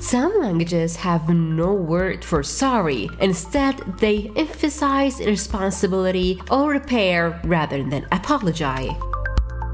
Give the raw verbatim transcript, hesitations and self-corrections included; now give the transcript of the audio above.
Some languages have no word for sorry. Instead, they emphasize responsibility or repair rather than apologize.